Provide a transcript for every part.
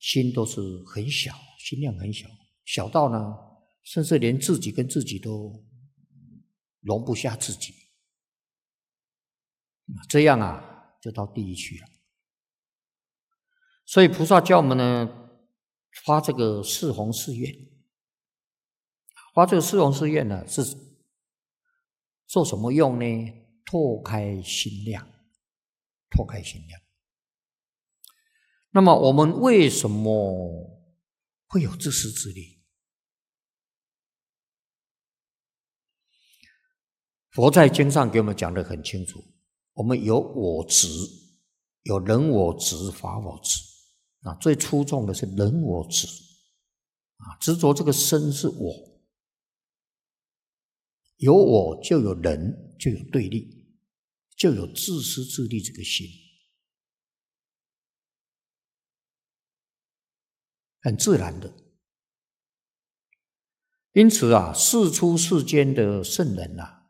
心都是很小，心量很小，小到呢，甚至连自己跟自己都容不下自己。这样啊，就到地狱去了。所以菩萨教我们呢，发这个四弘誓愿。发这个四弘誓愿呢，是做什么用呢？拓开心量，拓开心量。那么我们为什么会有自私自利？佛在经上给我们讲得很清楚，我们有我执，有人我执、法我执。最出众的是人我执，执着这个身是我，有我就有人，就有对立，就有自私自利这个心，很自然的。因此啊，世出世间的圣人啊，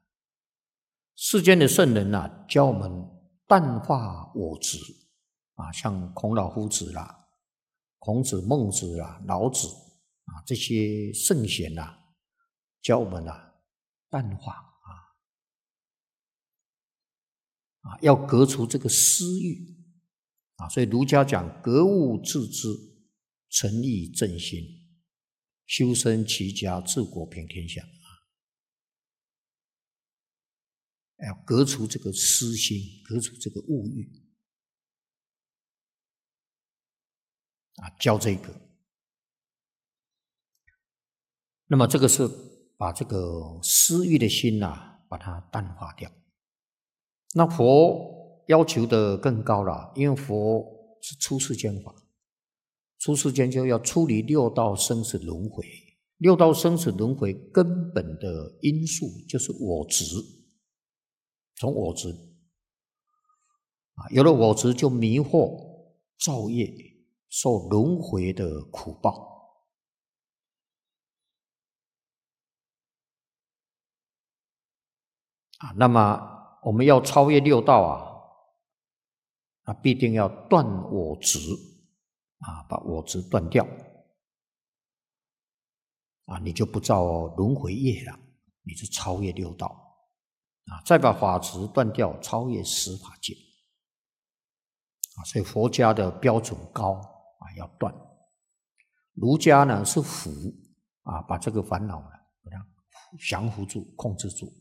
教我们淡化我执像孔老夫子啦、孔子、孟子啦、老子这些圣贤教我们淡化要革除这个私欲所以儒家讲格物致知、诚意正心、修身齐家治国平天下要革除这个私心，革除这个物欲教这个。那么这个是把这个私欲的心把它淡化掉。那佛要求的更高了，因为佛是出世间法，出世间就要处理六道生死轮回。六道生死轮回根本的因素就是我执，从我执有了我执就迷惑造业，受轮回的苦报那么我们要超越六道必定要断我执把我执断掉你就不造轮回业了，你就超越六道再把法执断掉，超越十法界所以佛家的标准高要断。儒家呢是伏把这个烦恼呢把它降服住、控制住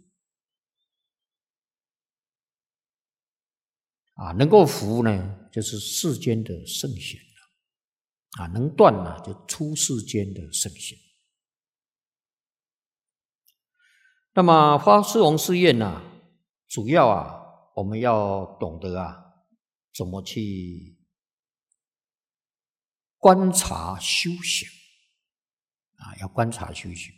能够伏呢就是世间的圣贤能断就出世间的圣贤。那么发四弘誓愿主要我们要懂得怎么去观察修行要观察修行。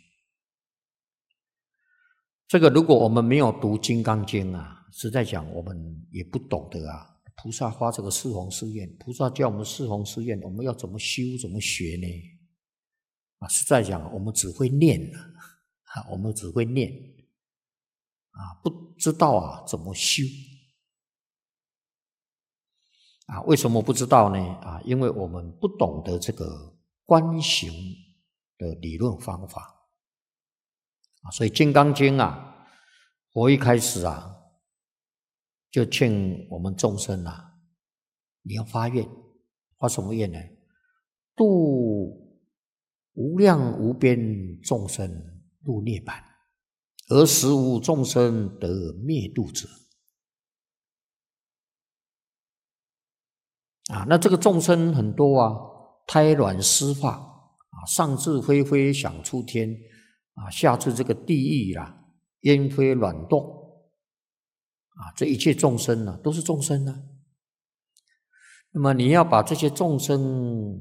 这个如果我们没有读《金刚经》实在讲我们也不懂得菩萨发这个四弘誓愿，菩萨教我们四弘誓愿，我们要怎么修、怎么学呢？实在讲我们只会念我们只会念不知道怎么修为什么不知道呢？因为我们不懂得这个观行的理论方法所以《金刚经》佛一开始就劝我们众生你要发愿，发什么愿呢？度无量无边众生入涅槃，而使无众生得灭度者那这个众生很多胎卵湿发上至飞飞想出天下至这个地狱烟飞卵动这一切众生都是众生那么你要把这些众生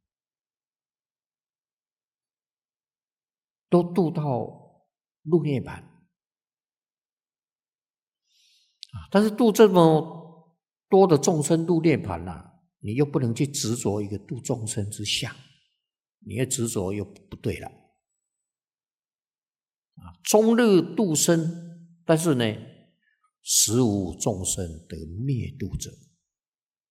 都度到入涅槃但是度这么多的众生入涅槃你又不能去执着一个度众生之相，你的执着又不对了终日度生，但是呢使无众生得灭度者